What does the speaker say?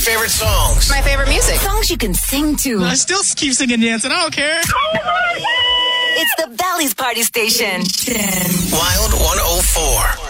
favorite songs. My favorite music. Songs you can sing to. I still keep singing and dancing. I don't care. It's the Bally's Party Station. Wild 104.